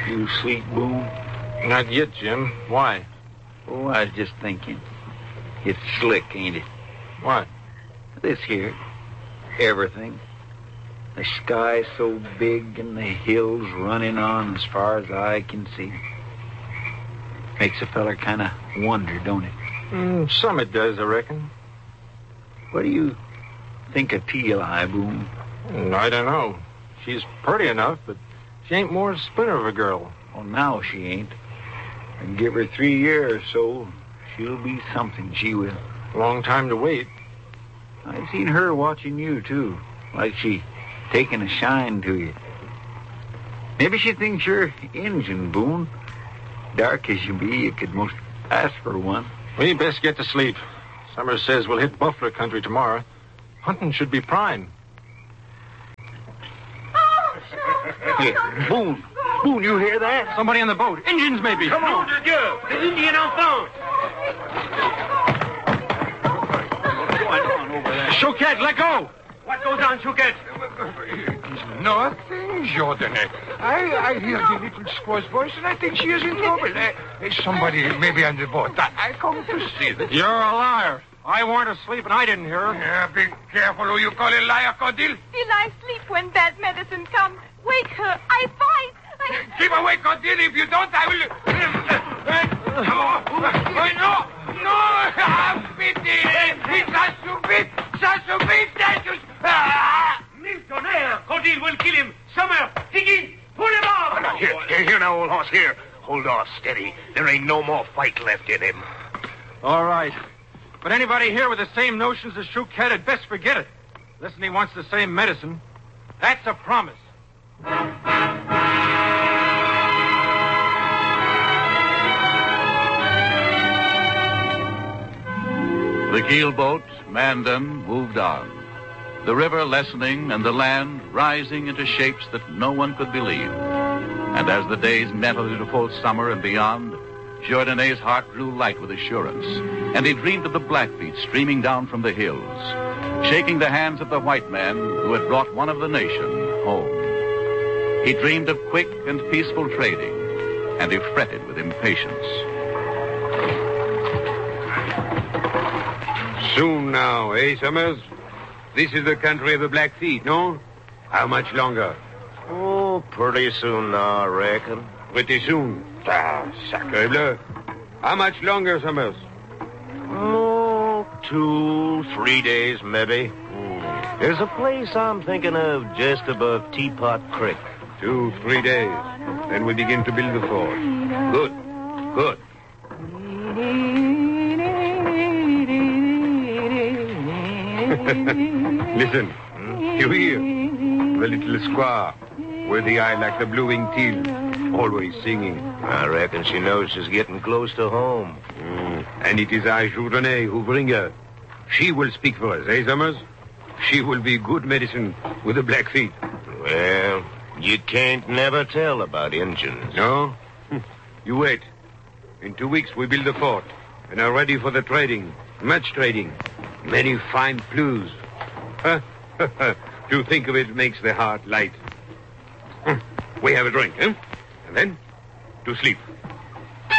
You sleep, Boone? Not yet, Jim. Why? Oh, I was just thinking. It's slick, ain't it? What? This here. Everything. The sky so big and the hills running on as far as I can see. Makes a feller kind of wonder, don't it? Some it does, I reckon. What do you think of Teal Eye, Boone? I don't know. She's pretty enough, but she ain't more a splinter of a girl. Well, now she ain't. And give her 3 years or so, she'll be something, she will. Long time to wait. I've seen her watching you, too. Like she taking a shine to you. Maybe she thinks you're Injun, Boone. Dark as you be, you could most ask for one. We best get to sleep. Summers says we'll hit buffalo country tomorrow. Hunting should be prime. Hey, Boone, you hear that? Somebody on the boat. Indians, maybe. Come on. The Indian enfant. What's going on over there? Chouquette, let go! What goes on, Chouquette? Nothing, Jordan. I hear the little squaw's voice, and I think she is in trouble. Somebody maybe on the boat. I come to see that. You're a liar. I weren't asleep and I didn't hear her. Yeah, be careful who you call a liar, Cordil. Still I sleep when bad medicine comes. Wake her. I fight. Keep awake, Cordil. If you don't, I will... No! Have pity! Ça suffit, Daniels! Miltonaire! Cordil will kill him. Summer! Higgins! Pull him off! Here now, old horse, here. Hold on, steady. There ain't no more fight left in him. All right. But anybody here with the same notions as Chouquette had best forget it. Listen, he wants the same medicine. That's a promise. The keelboat, Mandan, moved on. The river lessening and the land rising into shapes that no one could believe. And as the days nettled into full summer and beyond, Jourdain's heart grew light with assurance, and he dreamed of the Blackfeet streaming down from the hills, shaking the hands of the white man who had brought one of the nation home. He dreamed of quick and peaceful trading, and he fretted with impatience. Soon now, eh, Summers? This is the country of the Blackfeet, no? How much longer? Oh, pretty soon now, I reckon. Pretty soon. Sacre bleu. How much longer, Summers? Oh, 2-3 days, maybe. There's a place I'm thinking of just above Teapot Creek. 2-3 days. Then we begin to build the fort. Good. Listen. You hear? The little squaw with the eye like the blue-winged teal, always singing. I reckon she knows she's getting close to home. And it is I, Jourdain, who bring her. She will speak for us, eh, Summers? She will be good medicine with the Blackfeet. Well, you can't never tell about Injuns. No? You wait. In 2 weeks, we build the fort and are ready for the trading. Much trading. Many fine flues. To think of it makes the heart light. We have a drink, eh? And then, to sleep.